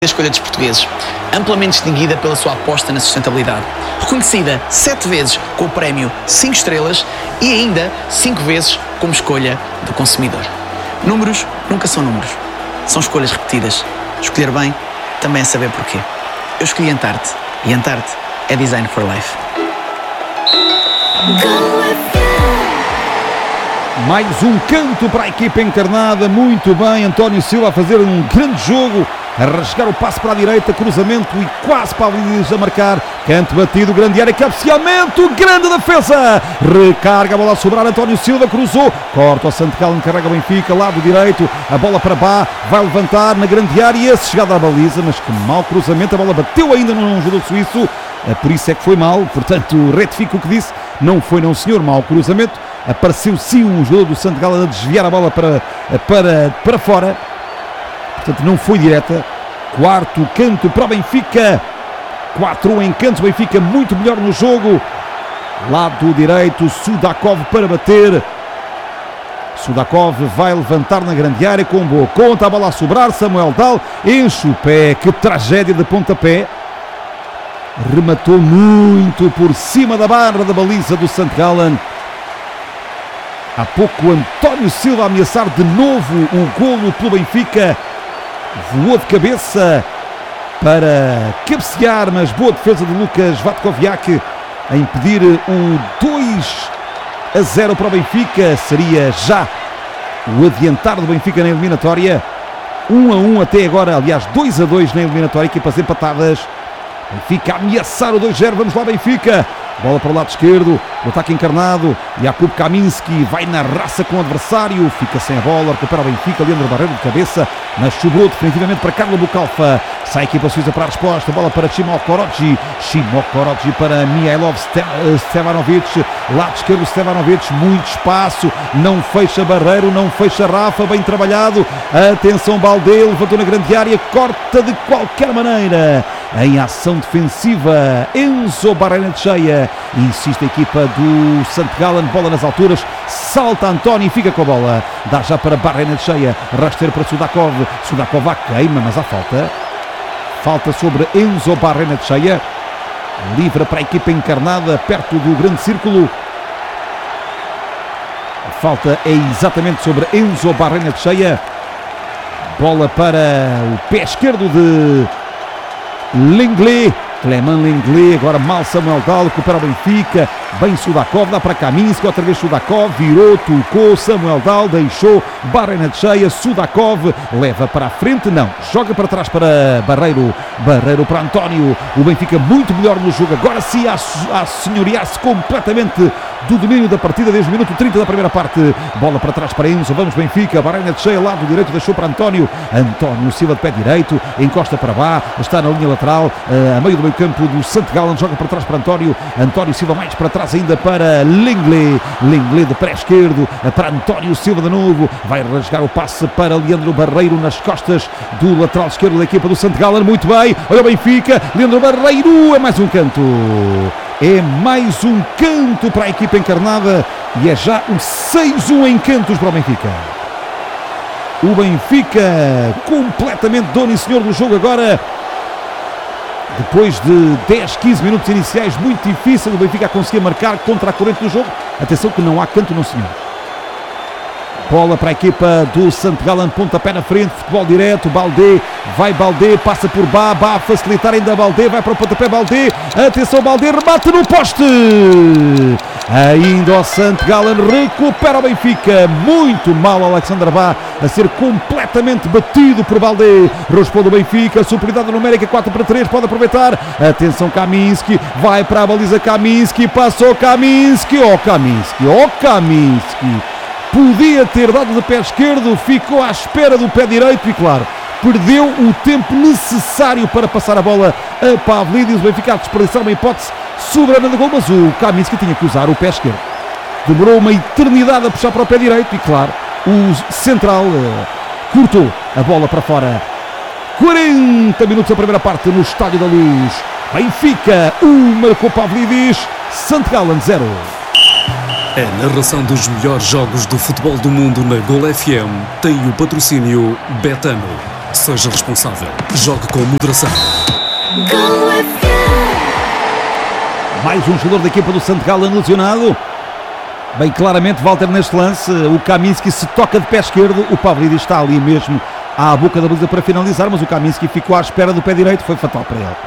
A escolha dos portugueses, amplamente distinguida pela sua aposta na sustentabilidade, reconhecida 7 vezes com o prémio 5 estrelas e ainda 5 vezes como escolha do consumidor. Números nunca são números, são escolhas repetidas. Escolher bem também é saber porquê. Eu escolhi Antarte e Antarte é Design for Life. Mais um canto para a equipa encarnada, muito bem, António Silva a fazer um grande jogo, a rasgar o passe para a direita, cruzamento e quase para a marcar, canto batido, grande área, cabeceamento, grande defesa, recarga a bola a sobrar, António Silva cruzou, corta o St. Gallen, carrega o Benfica, lado direito, a bola para Bá, vai levantar na grande área, chegada à baliza, mas que mau cruzamento, a bola bateu ainda num jogador suíço, por isso é que foi mal, portanto retifico o que disse, não foi não senhor, mau cruzamento, apareceu sim um jogador do St. Gallen a desviar a bola para fora, portanto não foi direta. Quarto canto para o Benfica, 4-1 em canto, Benfica muito melhor no jogo, lado direito, Sudakov para bater, Sudakov vai levantar na grande área com boa conta, a bola a sobrar, Samuel Dahl enche o pé, que tragédia de pontapé, rematou muito por cima da barra da baliza do St. Gallen. Há pouco António Silva a ameaçar de novo o golo pelo Benfica, voou de cabeça para cabecear, mas boa defesa de Lucas Vatkoviak a impedir o 2-0 para o Benfica, seria já o adiantar do Benfica na eliminatória, 1-1 até agora, aliás 2-2 na eliminatória, equipas empatadas, Benfica a ameaçar o 2-0, vamos lá Benfica, bola para o lado esquerdo, o ataque encarnado, Jakub Kaminski vai na raça com o adversário, fica sem a bola, recupera o Benfica, Leandro Barreiro de cabeça, mas sobrou definitivamente para Carlo Bukalfa, sai a equipa suíça para a resposta, bola para Shimokorogi para Mihailov Stevanovic, lado esquerdo Stevanovic, muito espaço, não fecha Barreiro, não fecha Rafa, bem trabalhado, atenção Baldé, levantou na grande área, corta de qualquer maneira, em ação defensiva, Enzo Barrenetxeia, insiste a equipa do St. Gallen, bola nas alturas, salta António e fica com a bola, dá já para Barrenetxeia, rasteiro para Sudakov, Sudakov a queima, mas há falta sobre Enzo Barrenetxeia, livre para a equipa encarnada, perto do grande círculo, a falta é exatamente sobre Enzo Barrenetxeia, bola para o pé esquerdo de Lenglet, Clément Lenglet, agora mal Samuel Dahl, recupera o Benfica, bem Sudakov, dá para Kaminski, outra vez Sudakov, virou, tocou, Samuel Dahl, deixou, Barrenetxeia, Sudakov, leva para a frente, não, joga para trás para Barreiro para António, o Benfica muito melhor no jogo, agora sim a senhorear-se completamente do domínio da partida desde o minuto 30 da primeira parte, bola para trás para Enzo, vamos Benfica, Barrenetxeia, lado direito, deixou para António Silva de pé direito, encosta para Bá, está na linha lateral, a meio do meio campo do St. Gallen, joga para trás para António Silva mais para trás ainda para Lenglet de pé esquerdo, para António Silva de novo, vai rasgar o passe para Leandro Barreiro nas costas do lateral esquerdo da equipa do St. Gallen, muito bem, olha o Benfica, Leandro Barreiro, é mais um canto. É mais um canto para a equipa encarnada e é já o 6-1 em cantos para o Benfica. O Benfica completamente dono e senhor do jogo agora. Depois de 10, 15 minutos iniciais, muito difícil o Benfica a conseguir marcar contra a corrente do jogo. Atenção que não há canto, não senhor. Bola para a equipa do St. Gallen, pontapé na frente, futebol direto, Baldé, vai Baldé, passa por Bá a facilitar ainda Baldé, vai para o pontapé Baldé, atenção Baldé, rebate no poste, ainda o St. Gallen recupera o Benfica, muito mal Alexander Bá, a ser completamente batido por Baldé, responde o Benfica, superioridade numérica 4-3, pode aproveitar, atenção Kaminski, vai para a baliza Kaminski, passou Kaminski, podia ter dado de pé esquerdo, ficou à espera do pé direito e claro, perdeu o tempo necessário para passar a bola a Pavlidis, o Benfica a desperdiçar uma hipótese soberana de gol, mas o Kaminski tinha que usar o pé esquerdo. Demorou uma eternidade a puxar para o pé direito e claro, o central cortou a bola para fora. 40 minutos da primeira parte no Estádio da Luz. Benfica 1, marcou Pavlidis, St. Gallen 0. A narração dos melhores jogos do futebol do mundo na Gol FM tem o patrocínio Betano. Seja responsável. Jogue com moderação. Mais um jogador da equipa do St. Gallen lesionado. Bem claramente, Walter, neste lance, o Kaminski se toca de pé esquerdo, o Pavlidis está ali mesmo à boca da baliza para finalizar, mas o Kaminski ficou à espera do pé direito, foi fatal para ele.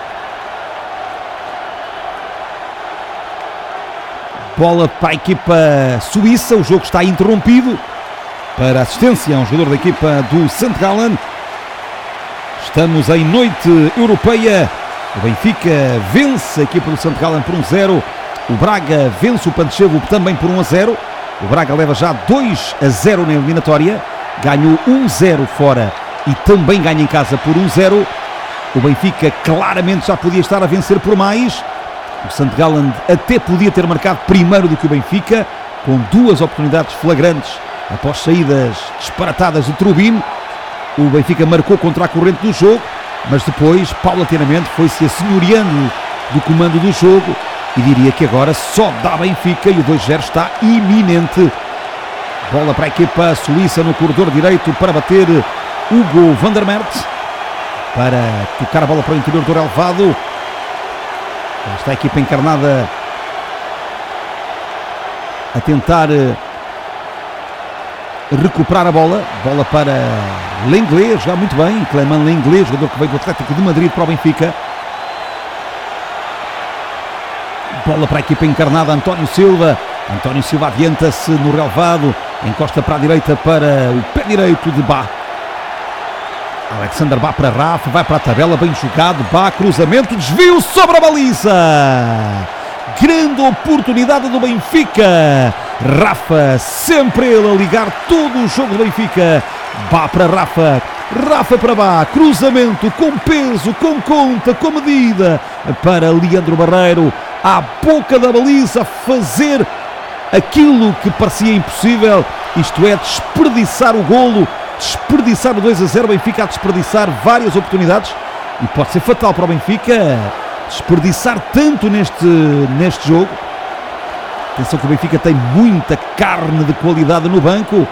Bola para a equipa suíça, o jogo está interrompido para assistência a um jogador da equipa do St. Gallen. Estamos em noite europeia. O Benfica vence a equipa do St. Gallen por 1-0. O Braga vence o Pantechevo também por 1-0. O Braga leva já 2-0 na eliminatória. Ganhou 1-0 fora e também ganha em casa por 1-0. O Benfica claramente já podia estar a vencer por mais. O St. Gallen até podia ter marcado primeiro do que o Benfica, com duas oportunidades flagrantes após saídas disparatadas de Trubin. O Benfica marcou contra a corrente do jogo, mas depois, paulatinamente, foi-se assenhoreando do comando do jogo e diria que agora só dá Benfica e o 2-0 está iminente. Bola para a equipa suíça no corredor direito para bater Hugo van der Merch, para tocar a bola para o interior do relevado. Está a equipa encarnada a tentar recuperar a bola para Lenglet, jogar muito bem, Clément Lenglet, jogador que veio do Atlético de Madrid para o Benfica. Bola para a equipa encarnada, António Silva adianta-se no relevado, encosta para a direita para o pé direito de Bá. Alexander Bá para Rafa, vai para a tabela, bem jogado, Bá, cruzamento, desvio sobre a baliza. Grande oportunidade do Benfica. Rafa, sempre ele a ligar todo o jogo do Benfica. Bá para Rafa, Rafa para Bá, cruzamento com peso, com conta, com medida para Leandro Barreiro, à boca da baliza, fazer aquilo que parecia impossível, isto é, desperdiçar o golo, desperdiçar o 2-0. Benfica a desperdiçar várias oportunidades e pode ser fatal para o Benfica desperdiçar tanto neste jogo. Atenção que o Benfica tem muita carne de qualidade no banco,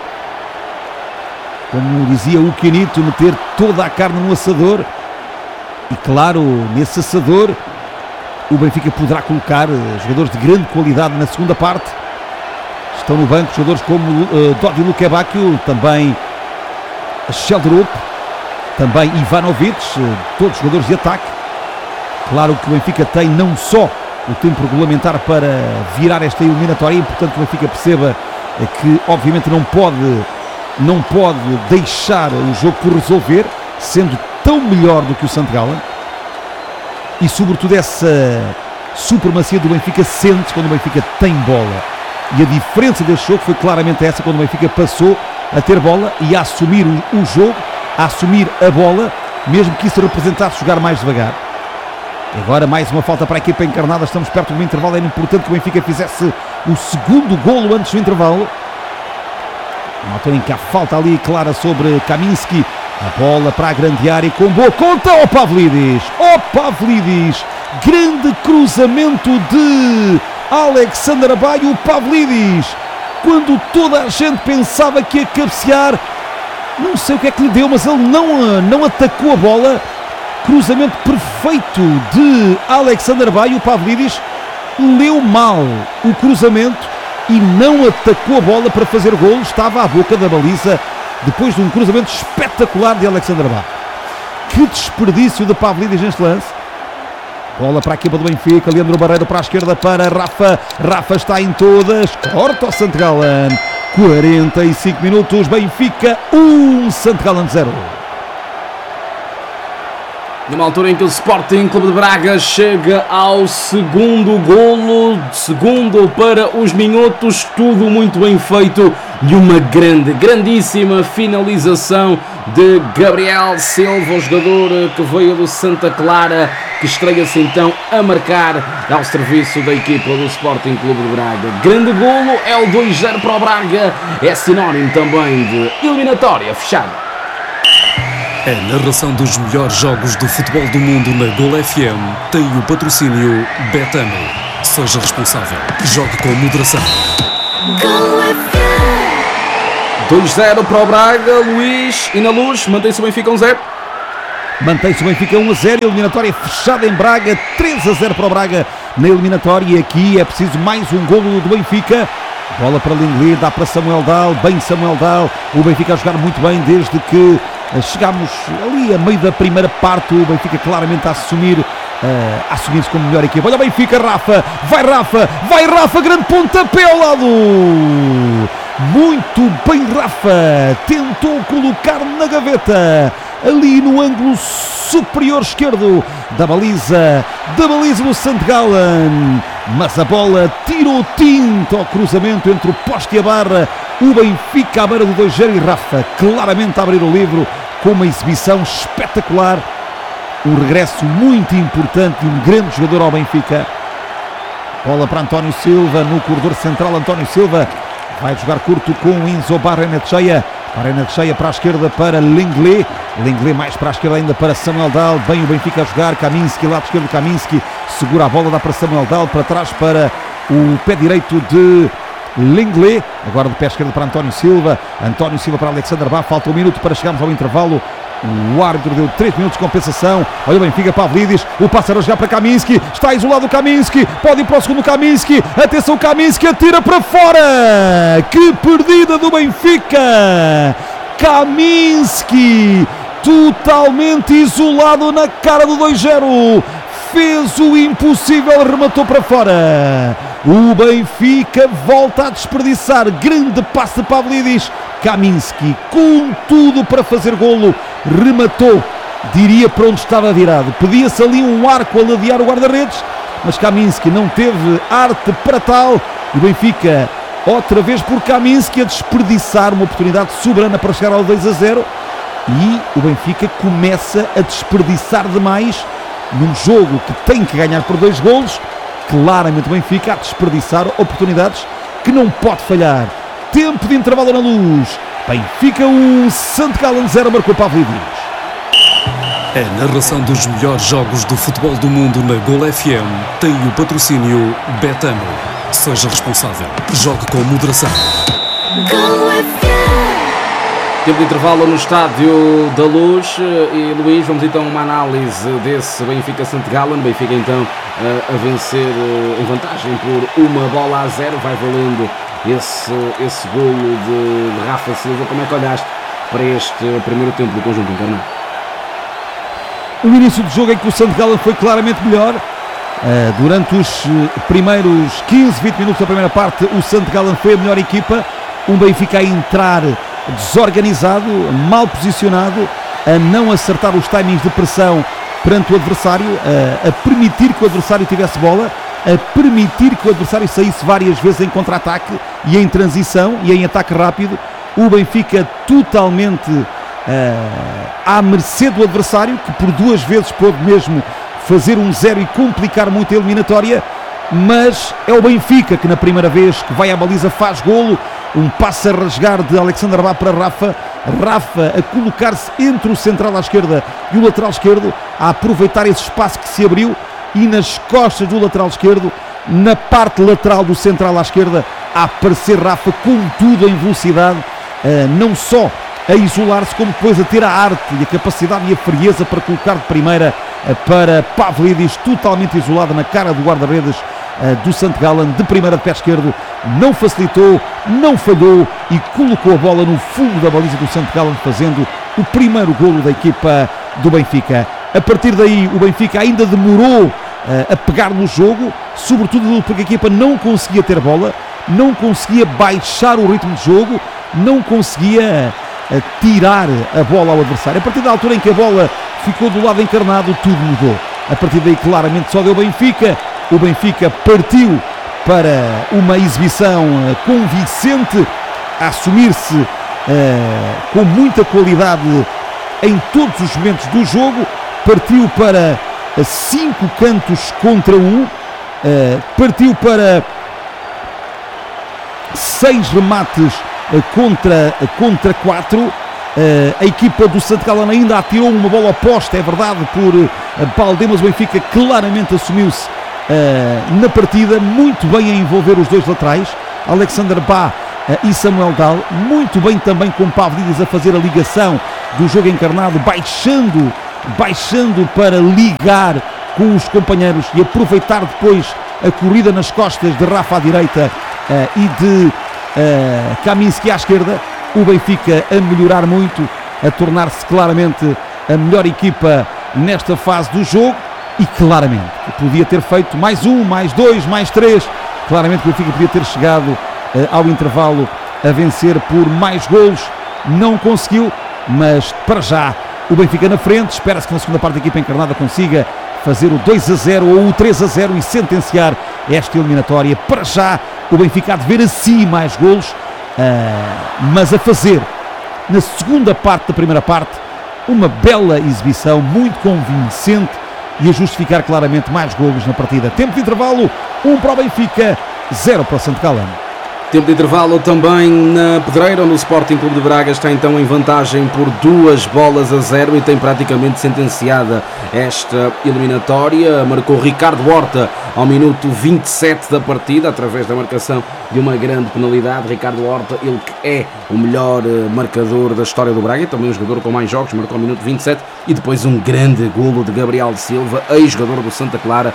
como dizia o Quinito, meter toda a carne no assador. E claro, nesse assador o Benfica poderá colocar jogadores de grande qualidade na segunda parte. Estão no banco jogadores como Dodi Lukebakio, também Sheldrup, também Ivanovic, todos jogadores de ataque. Claro que o Benfica tem não só o tempo regulamentar para virar esta eliminatória, é importante que o Benfica perceba que obviamente não pode deixar o jogo por resolver, sendo tão melhor do que o St. Gallen. E sobretudo essa supremacia do Benfica sente quando o Benfica tem bola. E a diferença deste jogo foi claramente essa, quando o Benfica passou a ter bola e a assumir o jogo, a assumir a bola, mesmo que isso representasse jogar mais devagar. Agora mais uma falta para a equipa encarnada, estamos perto do intervalo, era importante que o Benfica fizesse o segundo golo antes do intervalo. Uma altura em que há falta ali clara sobre Kaminski, a bola para a grande área com boa conta, o Pavlidis, grande cruzamento de Alexander Bá, o Pavlidis, quando toda a gente pensava que ia cabecear, não sei o que é que lhe deu, mas ele não atacou a bola. Cruzamento perfeito de Alexander Bá, o Pavlidis leu mal o cruzamento e não atacou a bola para fazer golo, estava à boca da baliza depois de um cruzamento espetacular de Alexander Bá. Que desperdício de Pavlidis neste lance. Bola para a equipa do Benfica, Leandro Barreiro para a esquerda para Rafa, Rafa está em todas, corta o St. Gallen, 45 minutos, Benfica 1, St. Gallen 0. Numa altura em que o Sporting Clube de Braga chega ao segundo golo, segundo para os minutos, tudo muito bem feito e uma grandíssima finalização de Gabriel Silva, o jogador que veio do Santa Clara, que estreia-se então a marcar ao serviço da equipa do Sporting Clube de Braga. Grande golo, é o 2-0 para o Braga, é sinónimo também de eliminatória fechada. A narração dos melhores jogos do futebol do mundo na Gol FM tem o patrocínio Betano. Seja responsável. Jogue com moderação. 2-0 para o Braga, Luís, e na Luz, mantém-se o Benfica 1-0. Mantém-se o Benfica 1-0, eliminatória fechada em Braga, 3-0 para o Braga na eliminatória, e aqui é preciso mais um golo do Benfica. Bola para Lenglet, dá para Samuel Dahl, bem Samuel Dahl, o Benfica a jogar muito bem desde que chegámos ali a meio da primeira parte, o Benfica claramente a assumir-se como melhor equipa. Olha o Benfica, Rafa, vai Rafa, grande pontapé ao lado, muito bem Rafa, tentou colocar na gaveta, ali no ângulo superior esquerdo da baliza do St. Gallen, mas a bola tirou tinta ao cruzamento entre o poste e a barra. O Benfica à beira do 2-0 e Rafa claramente a abrir o livro com uma exibição espetacular, um regresso muito importante de um grande jogador ao Benfica. Bola para António Silva no corredor central. António Silva vai jogar curto com Enzo Barrenetxeia. Barrenetxeia para a esquerda para Lenglet. Lenglet mais para a esquerda ainda para Samuel Dahl. Bem o Benfica a jogar. Kaminski, lado esquerdo Kaminski. Segura a bola, dá para Samuel Dahl. Para trás para o pé direito de Lenglet. Agora de pé esquerdo para António Silva. António Silva para Alexander Bá. Falta um minuto para chegarmos ao intervalo. O árbitro deu 3 minutos de compensação. Olha o Benfica, Pavlidis, o passe a rasgar para Kaminski, está isolado o Kaminski, pode ir para o segundo Kaminski, atenção, Kaminski atira para fora, que perdida do Benfica, Kaminski totalmente isolado na cara do 2-0, fez o impossível, rematou para fora. O Benfica volta a desperdiçar, grande passe de Pavlidis, Kaminski com tudo para fazer golo, rematou, diria para onde estava virado, pedia-se ali um arco a ladear o guarda-redes, mas Kaminski não teve arte para tal, e o Benfica outra vez por Kaminski a desperdiçar uma oportunidade soberana para chegar ao 2-0, e o Benfica começa a desperdiçar demais num jogo que tem que ganhar por 2 golos. Claramente o Benfica a desperdiçar oportunidades que não pode falhar. Tempo de intervalo na Luz. Benfica 1, St. Gallen 0, marcou Pavlidis. A narração dos melhores jogos do futebol do mundo na Gol FM tem o patrocínio Betano. Seja responsável. Jogue com moderação. Tempo de intervalo no Estádio da Luz. E Luís, vamos então a uma análise desse Benfica-St. Gallen. Benfica então a vencer em vantagem por 1-0. Vai valendo esse golo de Rafa Silva. Como é que olhaste para este primeiro tempo do conjunto encarnado? O início do jogo em que o St. Gallen foi claramente melhor. Durante os primeiros 15, 20 minutos da primeira parte, o St. Gallen foi a melhor equipa. Um Benfica a entrar desorganizado, mal posicionado, a não acertar os timings de pressão perante o adversário, a permitir que o adversário tivesse bola, a permitir que o adversário saísse várias vezes em contra-ataque e em transição e em ataque rápido. O Benfica totalmente à mercê do adversário, que por 2 vezes pôde mesmo fazer 1-0 e complicar muito a eliminatória, mas é o Benfica que na primeira vez que vai à baliza faz golo. Um passe a rasgar de Alexander Bá para Rafa a colocar-se entre o central à esquerda e o lateral esquerdo, a aproveitar esse espaço que se abriu, e nas costas do lateral esquerdo, na parte lateral do central à esquerda, a aparecer Rafa com tudo em velocidade, não só a isolar-se, como depois a ter a arte e a capacidade e a frieza para colocar de primeira para Pavlidis, totalmente isolado na cara do guarda-redes do St. Gallen, de primeira de pé esquerdo, não facilitou, não falhou e colocou a bola no fundo da baliza do St. Gallen, fazendo o primeiro golo da equipa do Benfica. A partir daí o Benfica ainda demorou a pegar no jogo, sobretudo porque a equipa não conseguia ter bola, não conseguia baixar o ritmo de jogo, não conseguia tirar a bola ao adversário. A partir da altura em que a bola ficou do lado encarnado, tudo mudou. A partir daí claramente só deu Benfica. O Benfica partiu para uma exibição convincente, a assumir-se com muita qualidade em todos os momentos do jogo, partiu para 5 cantos contra 1, partiu para 6 remates contra 4. A equipa do St. Gallen ainda atirou uma bola oposta, é verdade, por Baldé, mas o Benfica claramente assumiu-se na partida, muito bem a envolver os 2 laterais, Alexander Bá e Samuel Dahl, muito bem também com Pavlidis a fazer a ligação do jogo encarnado, baixando baixando para ligar com os companheiros e aproveitar depois a corrida nas costas de Rafa à direita e de Kaminski à esquerda. O Benfica a melhorar muito, a tornar-se claramente a melhor equipa nesta fase do jogo e claramente podia ter feito mais um, mais dois, mais três. Claramente o Benfica podia ter chegado ao intervalo a vencer por mais golos, não conseguiu, mas para já o Benfica na frente. Espera-se que na segunda parte a equipa encarnada consiga fazer o 2-0 ou o 3-0 e sentenciar esta eliminatória. Para já o Benfica há de ver assim mais golos, mas a fazer na segunda parte da primeira parte uma bela exibição, muito convincente e a justificar claramente mais golos na partida. Tempo de intervalo, 1 para o Benfica, 0 para o Santo Calão. Tempo de intervalo também na Pedreira, onde o Sporting Clube de Braga está então em vantagem por 2-0 e tem praticamente sentenciada esta eliminatória. Marcou Ricardo Horta ao minuto 27 da partida, através da marcação de uma grande penalidade. Ricardo Horta, ele que é o melhor marcador da história do Braga e também o jogador com mais jogos, marcou ao minuto 27, e depois um grande golo de Gabriel Silva, ex-jogador do Santa Clara,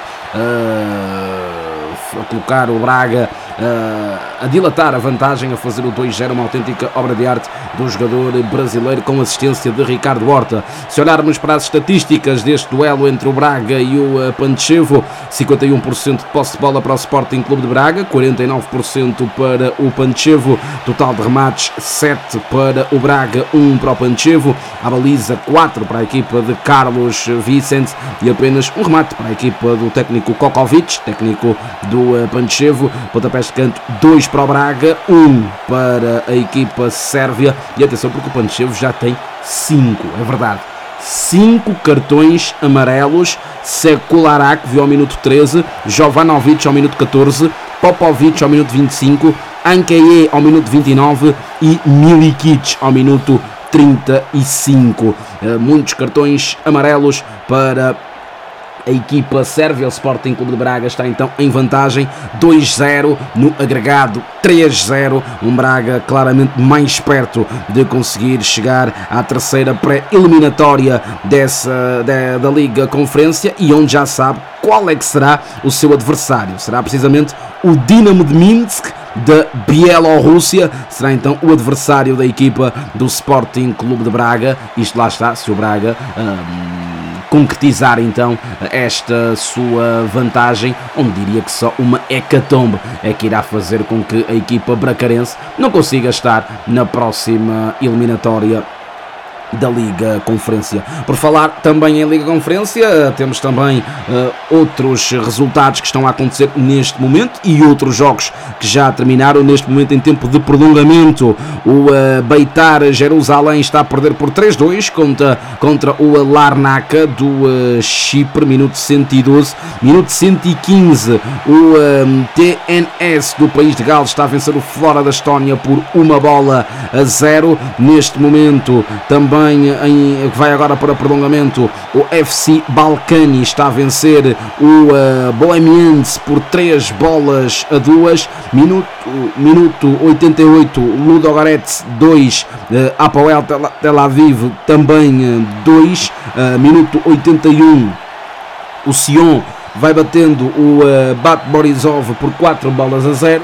a colocar o Braga a dilatar a vantagem, a fazer o 2-0, uma autêntica obra de arte do jogador brasileiro com assistência de Ricardo Horta. Se olharmos para as estatísticas deste duelo entre o Braga e o Pančevo, 51% de posse de bola para o Sporting Clube de Braga, 49% para o Pančevo, total de remates 7 para o Braga, 1 para o Pančevo, a baliza 4 para a equipa de Carlos Vicente e apenas um remate para a equipa do técnico Kokovic, técnico do Pančevo. Pontapés de canto 2 para o Braga, 1 para a equipa sérvia, e atenção porque o Pančevo já tem 5, é verdade, 5 cartões amarelos. Sekularak viu ao minuto 13, Jovanovic ao minuto 14, Popovic ao minuto 25, Ankeje ao minuto 29 e Milikic ao minuto 35. Muitos cartões amarelos para a equipa sérvia. O Sporting Clube de Braga está então em vantagem, 2-0, no agregado 3-0, um Braga claramente mais perto de conseguir chegar à terceira pré-eliminatória da Liga Conferência, e onde já sabe qual é que será o seu adversário. Será precisamente o Dinamo de Minsk da Bielorrússia, será então o adversário da equipa do Sporting Clube de Braga. Isto lá está, se o Braga concretizar então esta sua vantagem, onde diria que só uma hecatombe é que irá fazer com que a equipa bracarense não consiga estar na próxima eliminatória da Liga Conferência. Por falar também em Liga Conferência, temos também outros resultados que estão a acontecer neste momento e outros jogos que já terminaram neste momento em tempo de prolongamento. O Beitar Jerusalém está a perder por 3-2 contra o Larnaca do Chipre, minuto 112. Minuto 115, o TNS do país de Gales está a vencer o Flora da Estónia por 1-0. Neste momento também que vai agora para prolongamento, o FC Balkani está a vencer o Bohemians por 3-2. Minuto 88, Ludogorets 2, Apoel Tel Aviv também 2. Minuto 81, o Sion vai batendo o Bat Borisov por 4-0.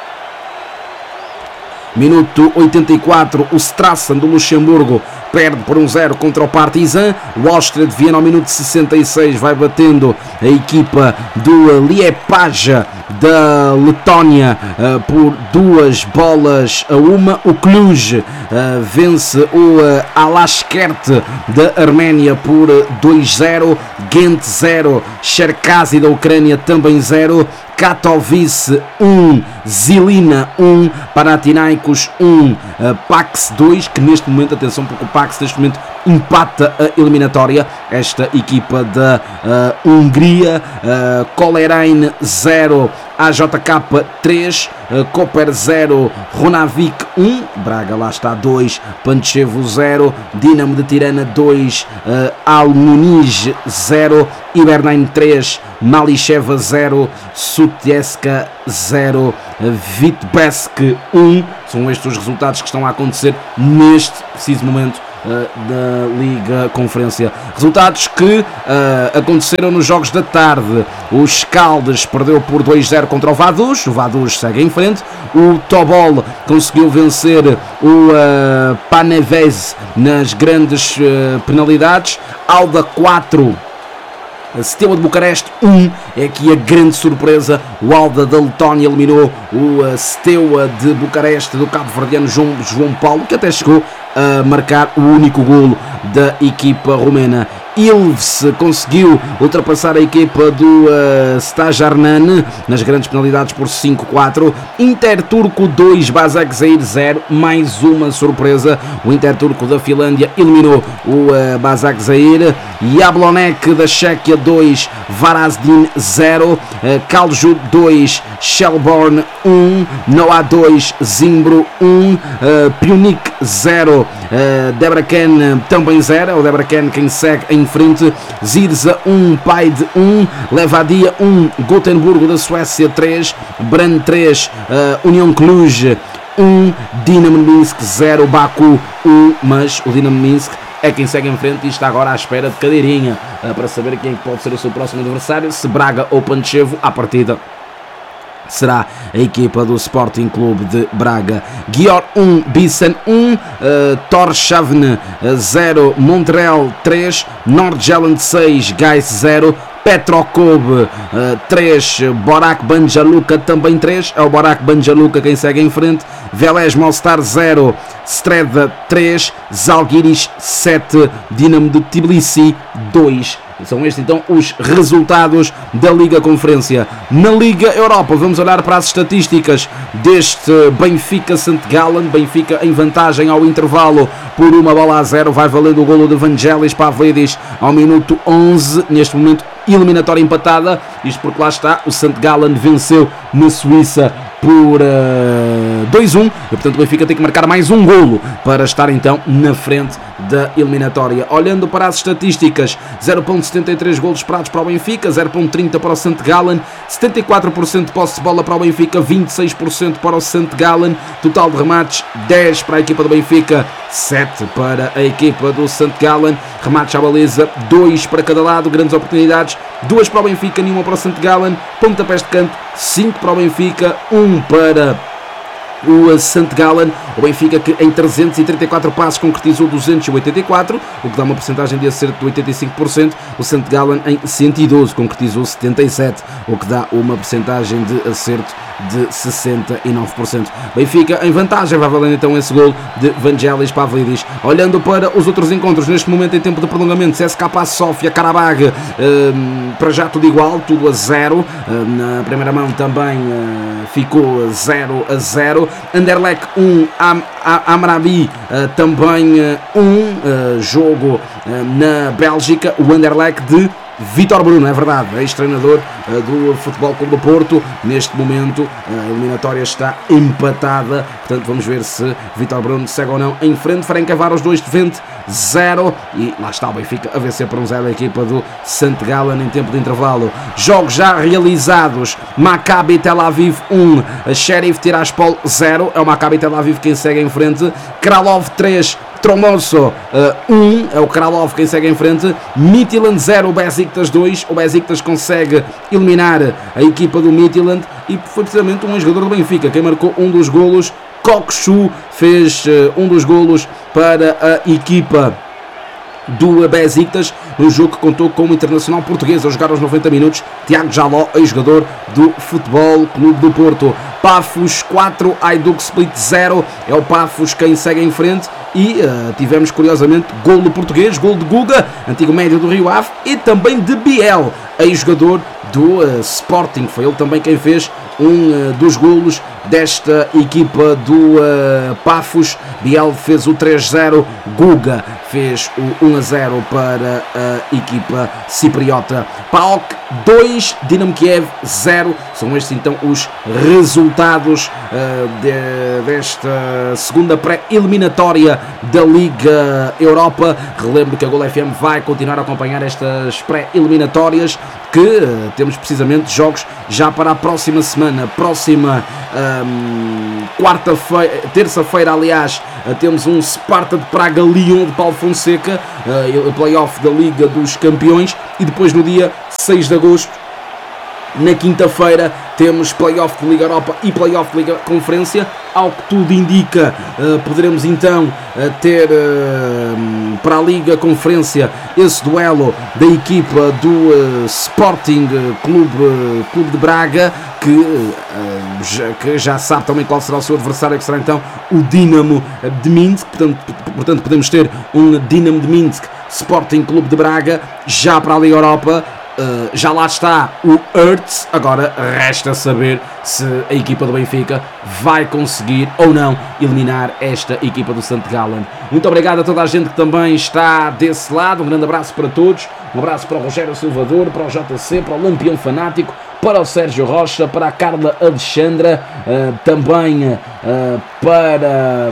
Minuto 84, o Strassen do Luxemburgo perde por 1-0 contra o Partizan. O Áustria de Viena ao minuto 66 vai batendo a equipa do Liepāja da Letónia por 2-1. O Cluj vence o Alashkert da Arménia por 2-0. Ghent 0, Cherkasy da Ucrânia também 0. Katowice 1, Žilina 1, Panathinaikos 1, Pax 2, que neste momento, atenção, porque o Pax neste momento empata a eliminatória, esta equipa da Hungria. Coleraine 0, AJK 3, Koper 0, Runavik 1, Braga lá está 2, Pančevo 0, Dinamo de Tirana 2, Almuniz 0, Ibernain 3, Malicheva 0, Sutjeska 0, Vitebsk 1. São estes os resultados que estão a acontecer neste preciso momento da Liga Conferência. Resultados que aconteceram nos jogos da tarde. O Scaldes perdeu por 2-0 contra o Vaduz segue em frente. O Tobol conseguiu vencer o Panevez nas grandes penalidades. Alda 4, Steaua de Bucareste 1, é aqui a grande surpresa. O Alda da Letónia eliminou o Steaua de Bucareste do cabo-verdiano João Paulo, que até chegou a marcar o único golo da equipa romena. Ilves conseguiu ultrapassar a equipa do Stajarnan nas grandes penalidades por 5-4. Interturco 2, Başakşehir 0, mais uma surpresa. O Interturco da Finlândia eliminou o Başakşehir. Jablonec da Chequia 2, Varazdin 0, Kalju 2, Shelbourne 1, Noa 2, Zimbro 1, Pionik 0, Debrecen também 0, é o Debrecen quem segue em frente. Zirza 1, Paide 1, Levadia 1, Gotemburgo da Suécia 3, Brand 3, União Cluj 1, Dinamo Minsk 0, Baku 1, mas o Dinamo Minsk é quem segue em frente e está agora à espera de cadeirinha para saber quem pode ser o seu próximo adversário, se Braga ou Pančevo. À partida será a equipa do Sporting Clube de Braga. Győr 1, Bisen 1, Tórshavn 0, Montreal 3, Nordjylland 6, Gais 0, Petrokov 3, Borac Banja Luka também 3, é o Borac Banja Luka quem segue em frente. Velez Mostar 0, Streda 3, Zalgiris 7, Dinamo de Tbilisi 2. São estes então os resultados da Liga Conferência. Na Liga Europa vamos olhar para as estatísticas deste Benfica-St. Gallen. Benfica em vantagem ao intervalo por 1-0, vai valendo o golo de Vangelis Pavlidis ao minuto 11, neste momento eliminatória empatada, isto porque lá está, o St. Gallen venceu na Suíça por 2-1, e portanto o Benfica tem que marcar mais um golo para estar então na frente da eliminatória. Olhando para as estatísticas, 0.73 golos esperados para o Benfica, 0.30 para o St. Gallen, 74% de posse de bola para o Benfica, 26% para o St. Gallen, total de remates 10 para a equipa do Benfica, 7 para a equipa do St. Gallen, remates à baliza 2 para cada lado, grandes oportunidades 2 para o Benfica, nenhuma para o St. Gallen, pontapés de canto 5 para o Benfica, 1 para o St. Gallen. O Benfica que em 334 passos concretizou 284, o que dá uma porcentagem de acerto de 85%. O St. Gallen em 112 concretizou 77, o que dá uma porcentagem de acerto de 69%. Benfica em vantagem, vai valendo então esse gol de Vangelis Pavlidis. Olhando para os outros encontros, neste momento em tempo de prolongamento, CSKA Sofia, Karabag, para já tudo igual, tudo a 0. Na primeira mão também ficou 0-0. Anderlecht 1, Amrabi também 1, jogo na Bélgica. O Anderlecht de Vítor Bruno, é verdade, ex-treinador do Futebol Clube do Porto. Neste momento a eliminatória está empatada, portanto vamos ver se Vítor Bruno segue ou não em frente. Ferencváros 2, Twente 0, e lá está o Benfica a vencer por 1-0 a equipa do St. Gallen em tempo de intervalo. Jogos já realizados: Maccabi Tel Aviv 1, Sheriff Tiraspol 0, é o Maccabi Tel Aviv quem segue em frente. Kralov 3, Tromsø 1, é o Kralov quem segue em frente. Midtjylland 0, Besiktas 2, o Besiktas consegue eliminar a equipa do Midtjylland, e foi precisamente um jogador do Benfica quem marcou um dos golos. Kokshu fez um dos golos para a equipa do Besiktas, no jogo que contou com o internacional português a jogar aos 90 minutos, Tiago Jaló, ex-jogador do Futebol Clube do Porto. Pafos 4, Hajduk Split 0, é o Pafos quem segue em frente. E tivemos curiosamente gol do português, gol de Guga, antigo médio do Rio Ave, e também de Biel, ex-jogador do Sporting. Foi ele também quem fez um dos golos desta equipa do Pafos. Biel fez o 3-0, Guga fez o 1-0 para a equipa cipriota. PAOK 2, Dinamo Kiev 0. São estes então os resultados desta segunda pré-eliminatória da Liga Europa. Relembro que a Gol FM vai continuar a acompanhar estas pré-eliminatórias, que temos precisamente jogos já para a próxima semana. semana, próxima terça-feira, aliás, temos um Sparta de Praga-Lyon de Paulo Fonseca, play-off da Liga dos Campeões, e depois no dia 6 de agosto, na quinta-feira, temos play-off de Liga Europa e play-off de Liga Conferência. Ao que tudo indica, poderemos então ter para a Liga Conferência esse duelo da equipa do Sporting Clube de Braga, que já sabe também qual será o seu adversário, que será então o Dinamo de Minsk. Portanto podemos ter um Dinamo de Minsk Sporting Clube de Braga já para a Liga Europa. Já lá está o Hertz. Agora resta saber se a equipa do Benfica vai conseguir ou não eliminar esta equipa do St. Gallen. Muito obrigado a toda a gente que também está desse lado. Um grande abraço para todos. Um abraço para o Rogério Silvador, para o JC, para o Lampião Fanático, para o Sérgio Rocha, para a Carla Alexandra, também para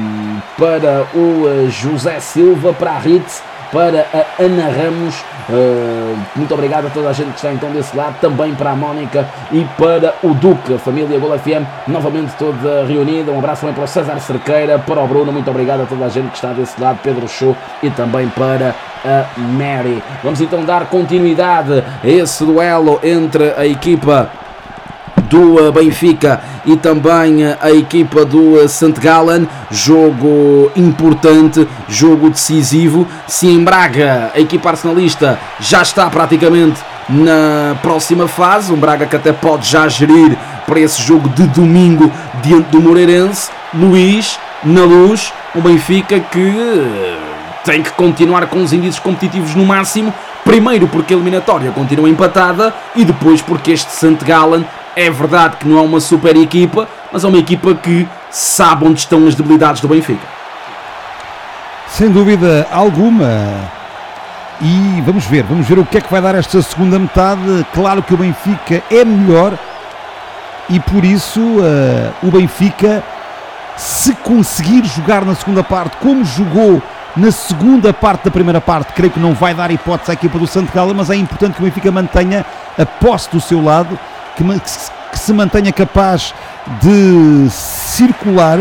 o José Silva, para a Ritz, para a Ana Ramos. Muito obrigado a toda a gente que está então desse lado, também para a Mónica e para o Duque, a família Gol FM, novamente toda reunida. Um abraço também para o César Cerqueira, para o Bruno. Muito obrigado a toda a gente que está desse lado, Pedro Show, e também para a Mary. Vamos então dar continuidade a esse duelo entre a equipa do Benfica e também a equipa do St. Gallen. Jogo importante, jogo decisivo. Se em Braga a equipa arsenalista já está praticamente na próxima fase, um Braga que até pode já gerir para esse jogo de domingo diante do Moreirense, Luís, na Luz, o Benfica que tem que continuar com os indícios competitivos no máximo. Primeiro porque a eliminatória continua empatada, e depois porque este St. Gallen, é verdade que não é uma super equipa, mas é uma equipa que sabe onde estão as debilidades do Benfica. Sem dúvida alguma. E vamos ver o que é que vai dar esta segunda metade. Claro que o Benfica é melhor, e por isso o Benfica, se conseguir jogar na segunda parte como jogou na segunda parte da primeira parte, creio que não vai dar hipótese à equipa do St. Gallen, mas é importante que o Benfica mantenha a posse do seu lado, que se mantenha capaz de circular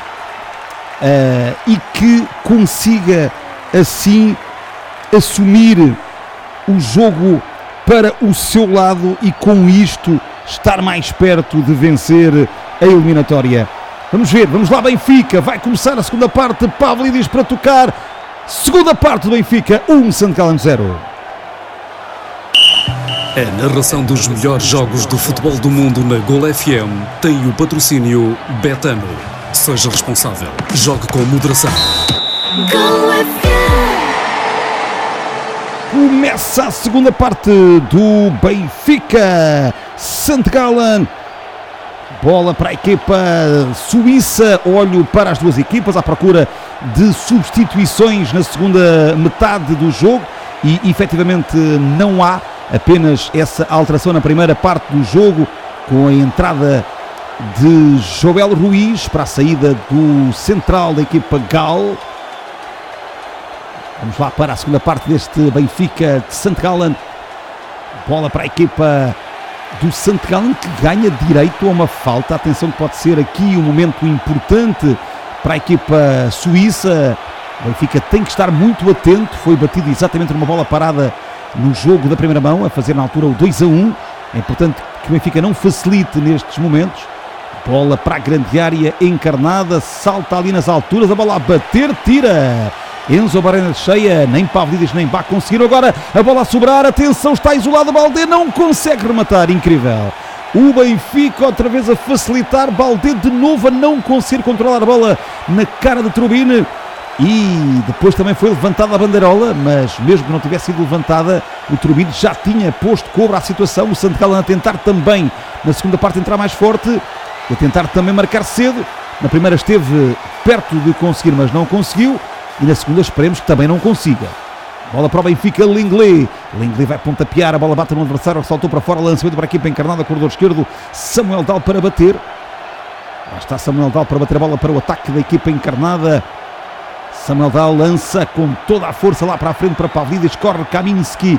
e que consiga assim assumir o jogo para o seu lado e com isto estar mais perto de vencer a eliminatória. Vamos ver, vamos lá, Benfica, vai começar a segunda parte, Pavlidis para tocar, segunda parte do Benfica, 1, St. Gallen 0. A narração dos melhores jogos do futebol do mundo na Gol FM tem o patrocínio Betano. Seja responsável. Jogue com moderação. Começa a segunda parte do Benfica. St. Gallen. Bola para a equipa suíça. Olho para as duas equipas à procura de substituições na segunda metade do jogo. E efetivamente não há. Apenas essa alteração na primeira parte do jogo, com a entrada de Joel Ruiz para a saída do central da equipa Gal. Vamos lá para a segunda parte deste Benfica de St. Gallen. Bola para a equipa do St. Gallen, que ganha direito a uma falta. Atenção, que pode ser aqui um momento importante para a equipa suíça. O Benfica tem que estar muito atento. Foi batido exatamente numa bola parada no jogo da primeira mão, a fazer na altura o 2-1. É importante que o Benfica não facilite nestes momentos. Bola para a grande área encarnada, salta ali nas alturas, a bola a bater, tira Enzo Barena cheia, nem Pavlidis nem Bach conseguiram. Agora a bola a sobrar, atenção, está isolado Baldé, não consegue rematar, incrível. O Benfica outra vez a facilitar, Baldé de novo a não conseguir controlar a bola na cara de Trubin. E depois também foi levantada a bandeirola, mas mesmo que não tivesse sido levantada, o Trubin já tinha posto cobra à situação. O St. Gallen a tentar também na segunda parte entrar mais forte, a tentar também marcar cedo. Na primeira esteve perto de conseguir, mas não conseguiu, e na segunda esperemos que também não consiga. Bola para o Benfica, Lenglet vai pontapear, a bola bate no adversário, saltou para fora, lançamento para a equipa encarnada, corredor esquerdo, Samuel Dal para bater. Lá está Samuel Dal para bater a bola para o ataque da equipa encarnada. Samuel Dal lança com toda a força lá para a frente para Pavlidis, corre Kaminski,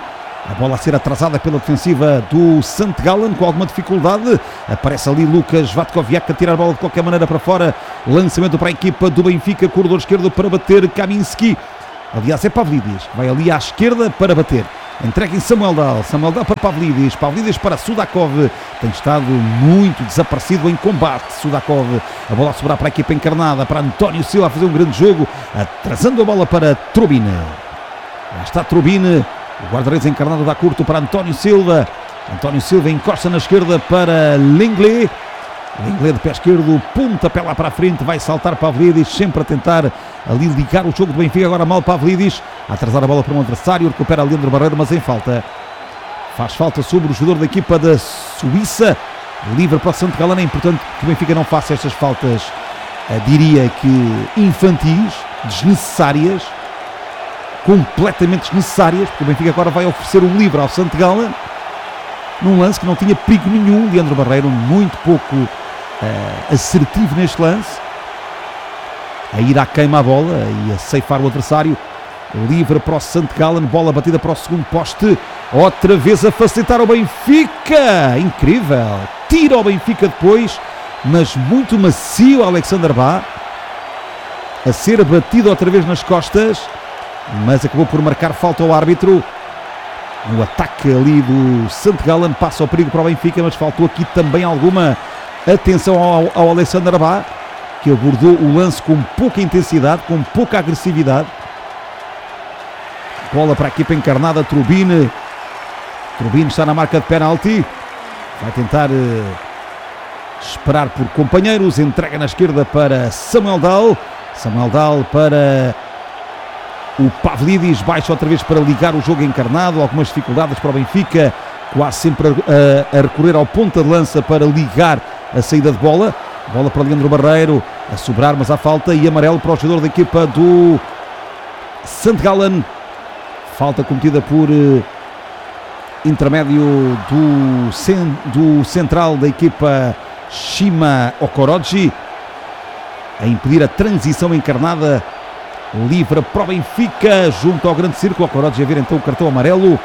A bola a ser atrasada pela defensiva do St. Gallen com alguma dificuldade. Aparece ali Lucas Vatkoviak a tirar a bola de qualquer maneira para fora. Lançamento para a equipa do Benfica, corredor esquerdo para bater Kaminski. Aliás, é Pavlidis, vai ali à esquerda para bater. Entrega em Samuel Dal para Pavlidis para Sudakov, tem estado muito desaparecido em combate. Sudakov, a bola a sobrar para a equipa encarnada, para António Silva a fazer um grande jogo, atrasando a bola para Trubin. Lá está Trubin, o guarda-redes encarnado dá curto para António Silva. António Silva encosta na esquerda para Lenglet. Lenglet de pé esquerdo, pontapé lá para a frente, vai saltar Pavlidis, sempre a tentar ali ligar o jogo do Benfica, agora mal Pavlidis, a atrasar a bola para um adversário, recupera Leandro Barreiro, mas em falta. Faz falta sobre o jogador da equipa da Suíça, livre para o St. Gallen. É importante que o Benfica não faça estas faltas, diria que infantis, desnecessárias, completamente desnecessárias, porque o Benfica agora vai oferecer um livre ao St. Gallen, num lance que não tinha perigo nenhum. Leandro Barreiro muito pouco assertivo neste lance, a ir à queima a bola e a ceifar o adversário. Livre para o St. Gallen, bola batida para o segundo poste, outra vez a facilitar o Benfica, incrível, tira o Benfica depois, mas muito macio Alexander Bá, a ser batido outra vez nas costas, mas acabou por marcar falta ao árbitro. No ataque ali do St. Gallen, passa o perigo para o Benfica, mas faltou aqui também alguma atenção ao Alexander Bá, que abordou o lance com pouca intensidade, com pouca agressividade. Bola para a equipa encarnada, Trubin está na marca de penalti, vai tentar esperar por companheiros, entrega na esquerda para Samuel Dal para o Pavlidis, baixa outra vez para ligar o jogo encarnado, algumas dificuldades para o Benfica, quase sempre a recorrer ao ponta de lança para ligar a saída de bola. Bola para Leandro Barreiro, a sobrar, mas há falta, e amarelo para o jogador da equipa do St. Gallen. Falta cometida por intermédio do central da equipa Shima Okoroji, a impedir a transição encarnada. Livre para o Benfica, junto ao grande círculo. Okoroji a ver então o cartão amarelo.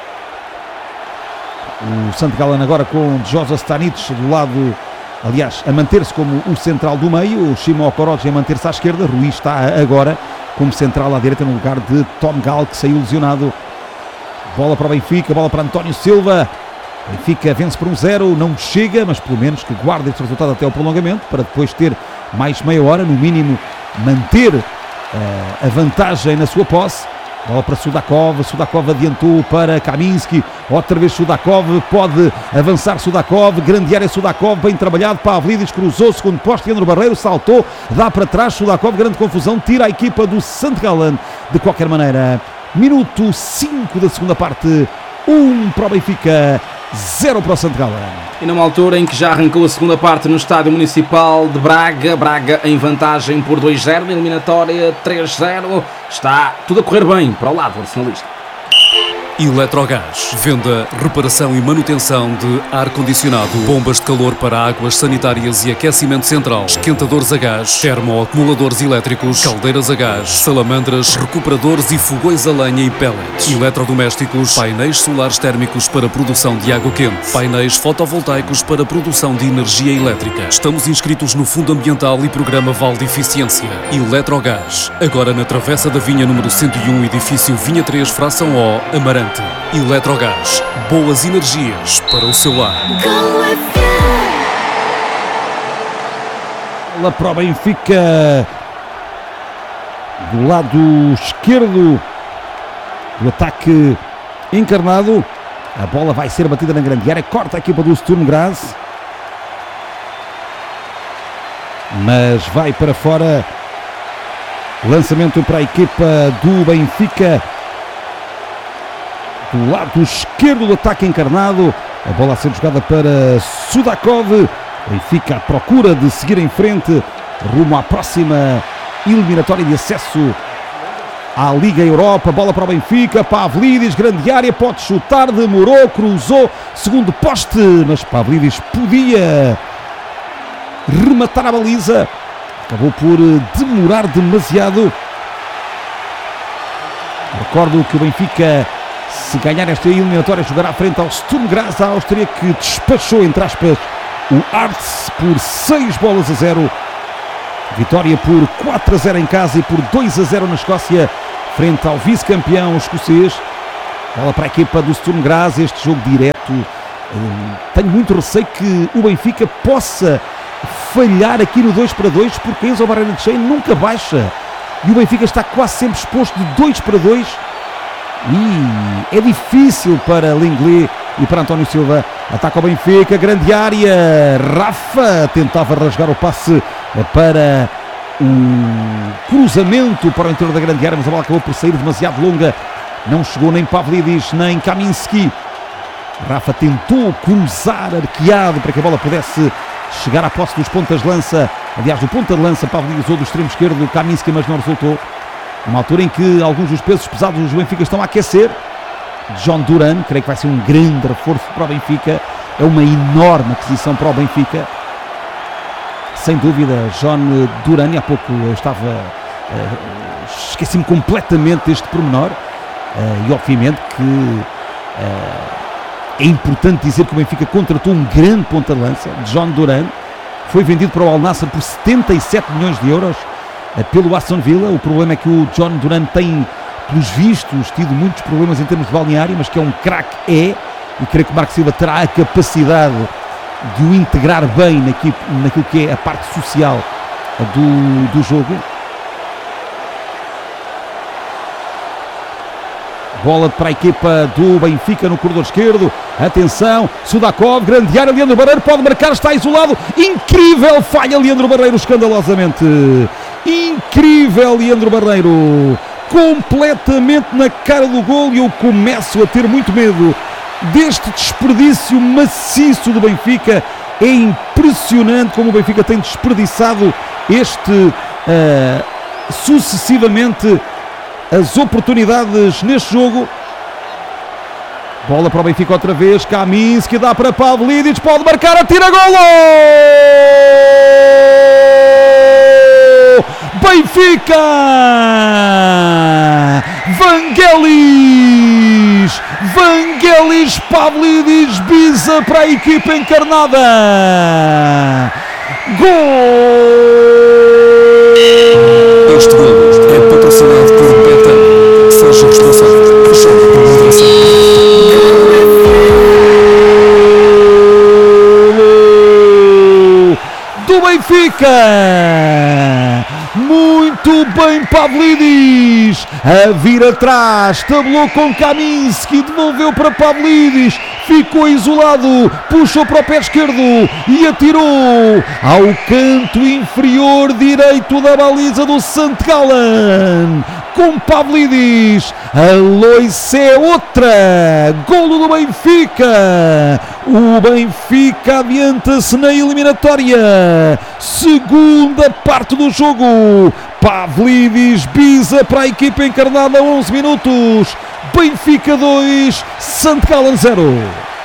O St. Gallen agora com Jozo Stanic do lado, aliás, a manter-se como o central do meio. O Shima Okoroji a manter-se à esquerda. Rui está agora como central à direita no lugar de Tom Gal, que saiu lesionado. Bola para o Benfica, bola para António Silva. Benfica vence por 1-0, não chega, mas pelo menos que guarde este resultado até o prolongamento, para depois ter mais meia hora, no mínimo, manter a vantagem na sua posse. Bola para Sudakov adiantou para Kaminski, outra vez Sudakov, pode avançar Sudakov, grande área Sudakov, bem trabalhado, Pavlidis cruzou, segundo posto, Leandro Barreiro saltou, dá para trás, Sudakov, grande confusão, tira a equipa do St. Gallen. De qualquer maneira, minuto 5 da segunda parte, 1 para o Benfica, 0 para o St. Gallen. E numa altura em que já arrancou a segunda parte no Estádio Municipal de Braga em vantagem por 2-0, na eliminatória 3-0, está tudo a correr bem para o lado do arsenalista. Eletrogás, venda, reparação e manutenção de ar-condicionado, bombas de calor para águas sanitárias e aquecimento central, esquentadores a gás, termoacumuladores elétricos, caldeiras a gás, salamandras, recuperadores e fogões a lenha e pellets, eletrodomésticos, painéis solares térmicos para produção de água quente, painéis fotovoltaicos para produção de energia elétrica. Estamos inscritos no Fundo Ambiental e Programa Vale de Eficiência. Eletrogás, agora na Travessa da Vinha número 101, edifício Vinha 3, fração O, Amarante. Eletrogás, boas energias para o seu lar. Bola para o Benfica, do lado esquerdo do ataque encarnado. A bola vai ser batida na grande área, corta a equipa do Sturm Graz, mas vai para fora. Lançamento para a equipa do Benfica, do lado esquerdo do ataque encarnado. A bola a ser jogada para Sudakov. Benfica à procura de seguir em frente rumo à próxima eliminatória de acesso à Liga Europa. Bola para o Benfica, Pavlidis, grande área, pode chutar, demorou, cruzou, segundo poste, mas Pavlidis podia rematar a baliza, acabou por demorar demasiado. Recordo que o Benfica Se ganhar esta eliminatória, jogará frente ao Sturm Graz, a Áustria, que despachou, entre aspas, o Hearts por 6-0. Vitória por 4-0 em casa e por 2-0 na Escócia, frente ao vice-campeão escocês. Bola para a equipa do Sturm Graz, este jogo direto. Tenho muito receio que o Benfica possa falhar aqui no 2-2, porque Enzo Barrenetxea nunca baixa. E o Benfica está quase sempre exposto de 2-2. E é difícil para Lenglet e para António Silva. Ataca o Benfica, grande área. Rafa tentava rasgar o passe para um cruzamento para o interior da grande área, mas a bola acabou por sair demasiado longa. Não chegou nem Pavlidis nem Kaminski. Rafa tentou cruzar arqueado para que a bola pudesse chegar à posse dos pontas de lança. Aliás, do ponta de lança, Pavlidis ou do extremo esquerdo do Kaminski, mas não resultou. Numa altura em que alguns dos pesos pesados do Benfica estão a aquecer. John Duran, creio que vai ser um grande reforço para o Benfica. É uma enorme aquisição para o Benfica. Sem dúvida, John Duran, e há pouco eu estava... esqueci-me completamente deste pormenor. E obviamente que é importante dizer que o Benfica contratou um grande ponta de lança, John Duran. Foi vendido para o Al Nassr por 77 milhões de euros pelo Aston Villa. O problema é que o John Duran tem, pelos vistos, tido muitos problemas em termos de balneário, mas que é um craque, e creio que o Marco Silva terá a capacidade de o integrar bem naquilo que é a parte social do jogo. Bola para a equipa do Benfica no corredor esquerdo. Atenção, Sudakov, grande área, Leandro Barreiro pode marcar, está isolado. Incrível falha, Leandro Barreiro, escandalosamente. Incrível, Leandro Barreiro. Completamente na cara do gol, e eu começo a ter muito medo deste desperdício maciço do Benfica. É impressionante como o Benfica tem desperdiçado sucessivamente as oportunidades neste jogo. Bola para o Benfica outra vez, Kaminski dá para Pavlidis, pode marcar, atira, golo! Benfica! Vangelis, Pavlidis, Biza para a equipa encarnada. Gol! Este golo é patrocinado por Betano. Seja responsável. Resolve por moderação. Do Benfica! Muito bem, Pavlidis a vir atrás, tabelou com Kaminski, devolveu para Pavlidis, ficou isolado, puxou para o pé esquerdo e atirou ao canto inferior direito da baliza do St. Gallen. Com Pavlidis, a Lois é outra, golo do Benfica. O Benfica adianta-se na eliminatória. Segunda parte do jogo. Pavlidis, Biza para a equipa encarnada, 11 minutos. Benfica 2, St. Gallen 0.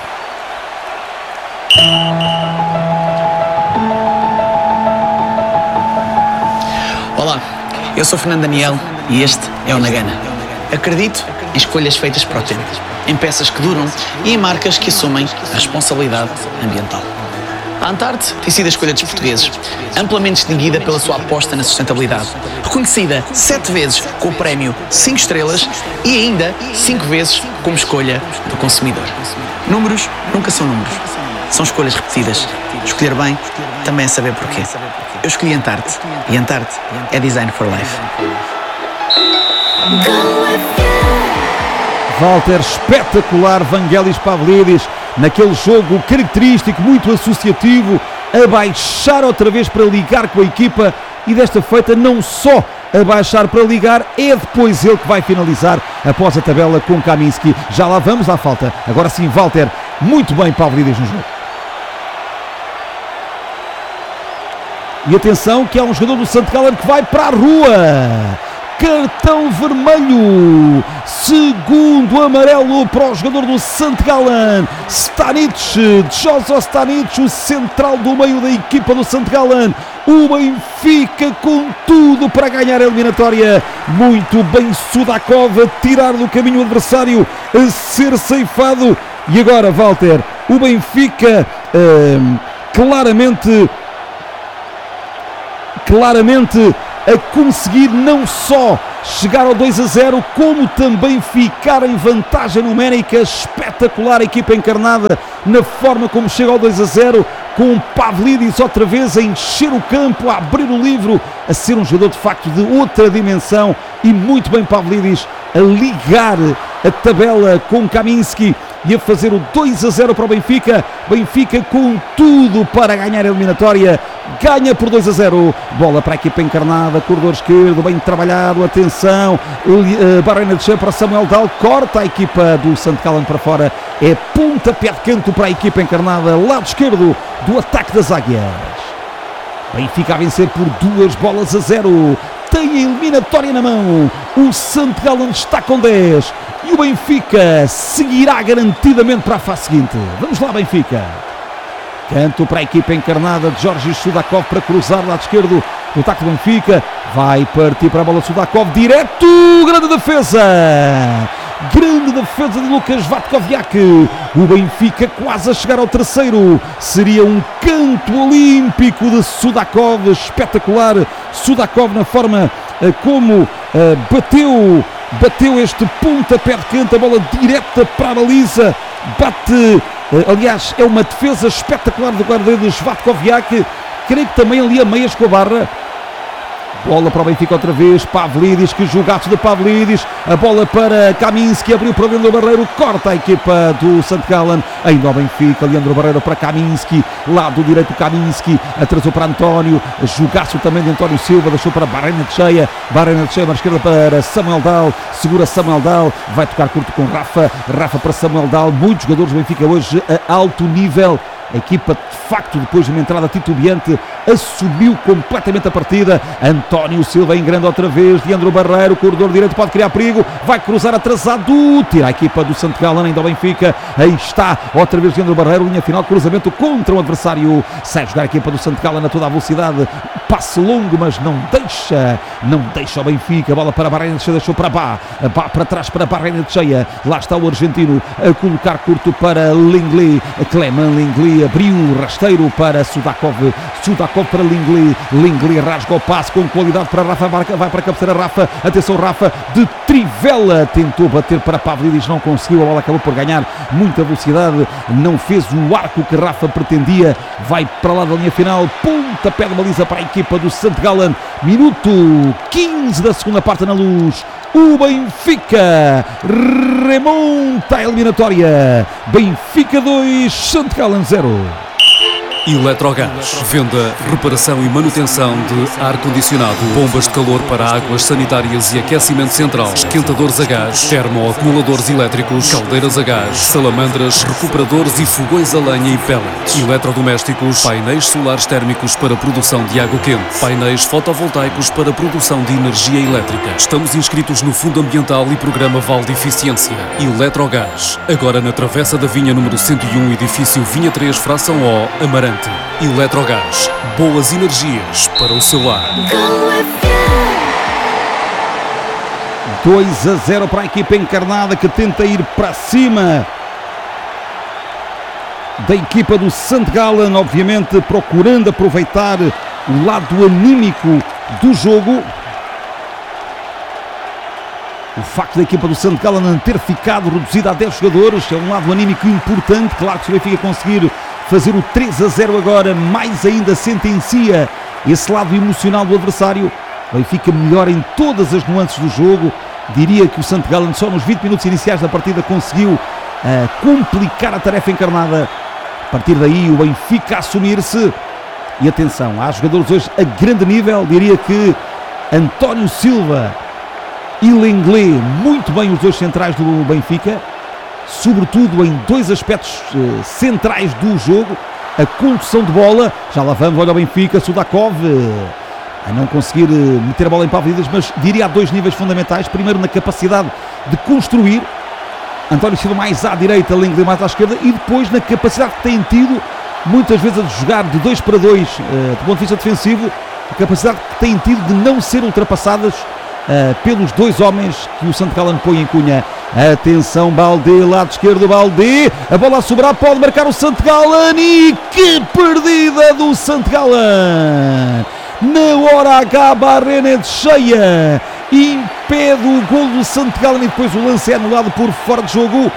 Olá, eu sou Fernando Daniel e este é o Nagana. Acredito em escolhas feitas para o tempo, em peças que duram e em marcas que assumem a responsabilidade ambiental. A Antarte tem sido a escolha dos portugueses, amplamente distinguida pela sua aposta na sustentabilidade, reconhecida 7 vezes com o prémio 5 estrelas e ainda 5 vezes como escolha do consumidor. Números nunca são números, são escolhas repetidas. Escolher bem também é saber porquê. Eu escolhi Antarte, e Antarte é Design for Life. Walter, espetacular, Vangelis, Pavlidis, naquele jogo característico, muito associativo, a baixar outra vez para ligar com a equipa, e desta feita não só a baixar para ligar, é depois ele que vai finalizar após a tabela com Kaminski. Já lá vamos à falta. Agora sim, Walter, muito bem, Pavlidis no jogo. E atenção que há um jogador do St. Gallen que vai para a rua. cartão vermelho, segundo amarelo para o jogador do St. Gallen, Jozo Stanic, o central do meio da equipa do St. Gallen. O Benfica com tudo para ganhar a eliminatória. Muito bem Sudakov a tirar do caminho o adversário, a ser ceifado. E agora, Walter, o Benfica claramente a conseguir não só chegar ao 2-0, como também ficar em vantagem numérica. Espetacular a equipa encarnada na forma como chega ao 2-0, com o Pavlidis outra vez a encher o campo, a abrir o livro, a ser um jogador de facto de outra dimensão. E muito bem Pavlidis a ligar a tabela com Kaminski e a fazer o 2-0 para o Benfica. Benfica com tudo para ganhar a eliminatória, ganha por 2-0. Bola para a equipa encarnada, corredor esquerdo, bem trabalhado, atenção, Barrenetxea para Samuel Dahl, corta a equipa do St. Gallen para fora. É pontapé de canto para a equipa encarnada, lado esquerdo do ataque das Águias. Benfica a vencer por 2-0. Tem a eliminatória na mão. O St. Gallen está com 10 e o Benfica seguirá garantidamente para a fase seguinte. Vamos lá, Benfica. Canto para a equipa encarnada de Jorge Sudakov para cruzar lado esquerdo do ataque do Benfica. Vai partir para a bola Sudakov, direto, grande defesa de Lucas Vatkoviak. O Benfica quase a chegar ao terceiro. Seria um canto olímpico de Sudakov, espetacular. Sudakov na forma como bateu este pontapé de canto, a bola direta para a baliza. Bate, aliás, é uma defesa espetacular do guarda-redes Vatkoviak. Creio que também ali a meias com a barra. Bola para o Benfica outra vez, Pavlidis, que jogaço de Pavlidis, a bola para Kaminski, abriu para Leandro Barreiro, corta a equipa do St. Gallen, ainda ao Benfica, Leandro Barreiro para Kaminski, lado direito Kaminski, atrasou para António, jogaço também de António Silva, deixou para Barrenetxea, na esquerda para Samuel Dahl, segura Samuel Dahl, vai tocar curto com Rafa para Samuel Dahl. Muitos jogadores do Benfica hoje a alto nível. A equipa, de facto, depois de uma entrada titubeante, assumiu completamente a partida. António Silva em grande outra vez. Leandro Barreiro, corredor direito, pode criar perigo. Vai cruzar atrasado. Tira a equipa do St. Gallen, ainda ao Benfica. Aí está, outra vez Leandro Barreiro. Linha final, cruzamento contra o adversário. Sai jogar a equipa do St. Gallen a toda a velocidade. Passe longo, mas não deixa o Benfica. Bola para Barrenetxea, deixou para Bá para trás para Barrenetxea. Lá está o argentino a colocar curto para Lenglet. Clément Lenglet abriu o rasteiro para Sudakov para Lenglet rasga o passe com qualidade para Rafa, vai para a cabeceira Rafa, atenção Rafa de trivela, tentou bater para Pavlidis, não conseguiu, a bola acabou por ganhar muita velocidade, não fez o arco que Rafa pretendia, vai para lá da linha final, pontapé de baliza para a equipa do St. Gallen, minuto 15 da segunda parte na Luz. O Benfica remonta a eliminatória. Benfica 2, St. Gallen 0. Eletrogás, venda, reparação e manutenção de ar-condicionado, bombas de calor para águas sanitárias e aquecimento central, esquentadores a gás, termoacumuladores elétricos, caldeiras a gás, salamandras, recuperadores e fogões a lenha e pellets, eletrodomésticos, painéis solares térmicos para produção de água quente, painéis fotovoltaicos para produção de energia elétrica. Estamos inscritos no Fundo Ambiental e Programa Val de Eficiência. Eletrogás, agora na Travessa da Vinha número 101, edifício Vinha 3, fração O, Amarante. Eletrogás, boas energias para o seu lar. 2-0 para a equipa encarnada, que tenta ir para cima da equipa do St. Gallen, obviamente procurando aproveitar o lado anímico do jogo. O facto da equipa do St. Gallen ter ficado reduzida a 10 jogadores é um lado anímico importante. Claro que se o Benfica conseguir fazer o 3-0 agora, mais ainda sentencia esse lado emocional do adversário. O Benfica melhor em todas as nuances do jogo. Diria que o St. Gallen só nos 20 minutos iniciais da partida conseguiu complicar a tarefa encarnada. A partir daí o Benfica assumir-se. E atenção, há jogadores hoje a grande nível. Diria que António Silva e Lenglet, muito bem os dois centrais do Benfica, sobretudo em dois aspectos centrais do jogo, a condução de bola. Já lá vamos, olha o Benfica, Sudakov a não conseguir meter a bola em Pavlidis, mas diria há 2 níveis fundamentais. Primeiro, na capacidade de construir, António Silva mais à direita, Lenglet mais à esquerda, e depois na capacidade que tem tido muitas vezes a jogar de 2 para 2 do ponto de vista defensivo, a capacidade que tem tido de não ser ultrapassadas pelos 2 homens que o St. Gallen põe em Cunha. Atenção, Baldé, lado esquerdo, Baldé, a bola a sobrar, pode marcar o St. Gallen, e que perdida do St. Gallen! Na hora H, Barrenetes cheia, impede o gol do St. Gallen, e depois o lance é anulado por fora de jogo.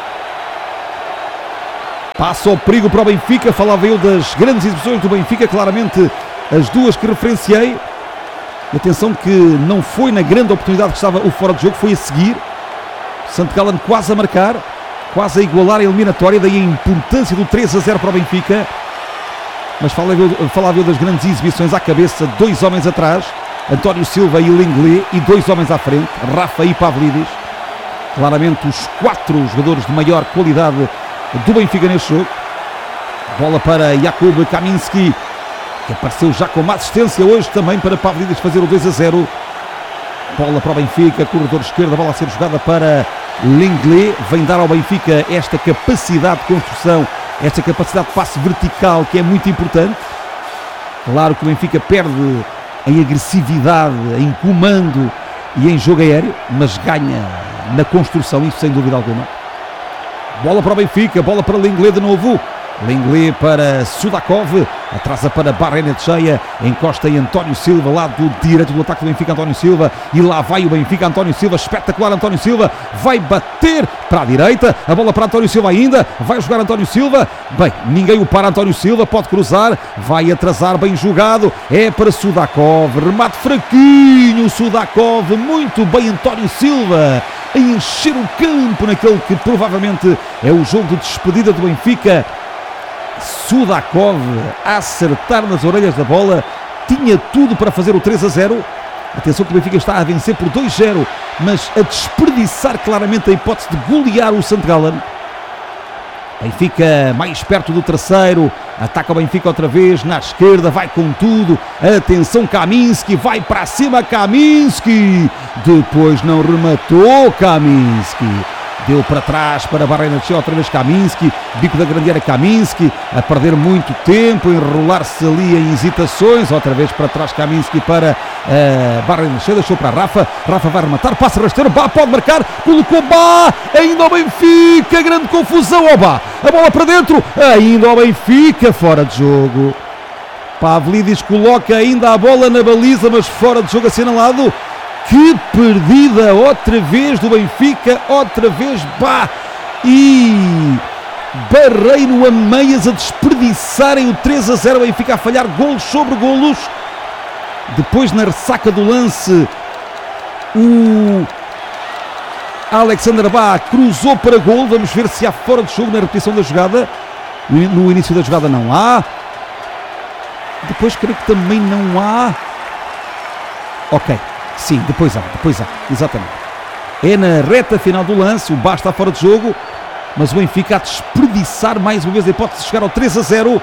Passa o perigo para o Benfica. Falava eu das grandes exibições do Benfica, claramente as 2 que referenciei. Atenção que não foi na grande oportunidade que estava o fora de jogo, foi a seguir. St. Gallen quase a marcar, quase a igualar a eliminatória, daí a importância do 3-0 para o Benfica. Mas falava eu das grandes exibições à cabeça, 2 homens atrás, António Silva e Lenglet, e 2 homens à frente, Rafa e Pavlidis. Claramente os 4 jogadores de maior qualidade do Benfica neste jogo. Bola para Jakub Kaminski, que apareceu já com uma assistência hoje também para Pavlidis fazer o 2-0. Bola para o Benfica, corredor esquerdo, a bola a ser jogada para Lenglet. Vem dar ao Benfica esta capacidade de construção, esta capacidade de passe vertical, que é muito importante. Claro que o Benfica perde em agressividade, em comando e em jogo aéreo, mas ganha na construção, isso sem dúvida alguma. Bola para o Benfica, bola para Lenglet de novo. Lenglet para Sudakov, atrasa para Barrenetxeia, encosta em António Silva, lado direito do ataque do Benfica, António Silva, e lá vai o Benfica, António Silva, espetacular António Silva, vai bater para a direita, a bola para António Silva ainda, vai jogar António Silva, bem, ninguém o para, António Silva, pode cruzar, vai atrasar, bem jogado, é para Sudakov, remate fraquinho, Sudakov, muito bem António Silva, a encher o campo naquele que provavelmente é o jogo de despedida do Benfica. Sudakov a acertar nas orelhas da bola, tinha tudo para fazer o 3-0. Atenção que o Benfica está a vencer por 2-0, mas a desperdiçar claramente a hipótese de golear o St. Gallen. Benfica mais perto do terceiro, ataca o Benfica outra vez na esquerda, vai com tudo, atenção Kaminski, vai para cima Kaminski, depois não rematou Kaminski. Deu para trás para Barrenetxeia, outra vez Kaminski, bico da grande área Kaminski, a perder muito tempo, enrolar-se ali em hesitações, outra vez para trás Kaminski para Barrenetxeia, deixou para Rafa, Rafa vai rematar, passa rasteiro, Bá pode marcar, colocou Bá, ainda ao Benfica, grande confusão ao Bá, a bola para dentro, ainda ao Benfica, fora de jogo. Pavlidis coloca ainda a bola na baliza, mas fora de jogo assinalado. Que perdida outra vez do Benfica, outra vez Bá e Barreiro a meias a desperdiçarem o 3-0, Benfica a falhar golos sobre golos. Depois na ressaca do lance o Alexander Bá cruzou para gol, vamos ver se há fora de jogo na repetição da jogada. No início da jogada não há, depois creio que também não há. Ok. Sim, depois há, exatamente. É na reta final do lance, o Bá está fora de jogo, mas o Benfica a desperdiçar mais uma vez a hipótese de chegar ao 3-0,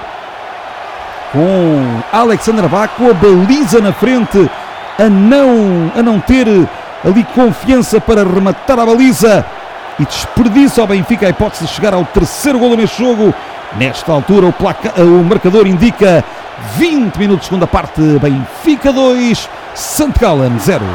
com Alexander Bá com a baliza na frente, a não ter ali confiança para rematar a baliza, e desperdiça ao Benfica a hipótese de chegar ao 3º golo neste jogo. Nesta altura o marcador indica 20 minutos de segunda parte, Benfica 2, St. Gallen 0.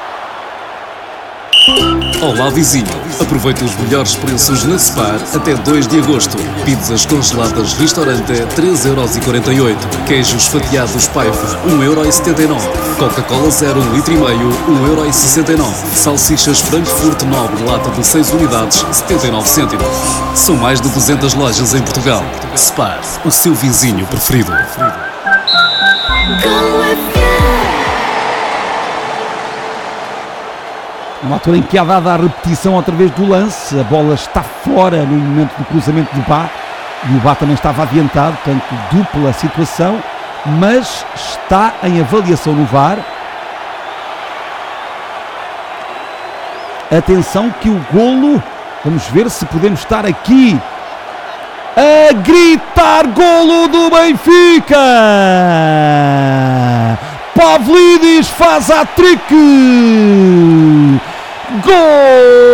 Olá vizinho, aproveita os melhores preços na Spar até 2 de agosto. Pizzas congeladas restaurante 3,48€. Queijos fatiados Paiva 1,79€. Coca-Cola 0 1,5 litro, 1,69€. Salsichas Frankfurt Nobre lata de 6 unidades 79 cêntimos. São mais de 200 lojas em Portugal. Spar, o seu vizinho preferido. Uma altura em que há dada a repetição outra vez do lance, a bola está fora no momento do cruzamento do Bá, e o Bá também estava adiantado, portanto dupla situação, mas está em avaliação no VAR. Atenção que o golo, vamos ver se podemos estar aqui a gritar golo do Benfica! Pavlidis faz a trick. Gol!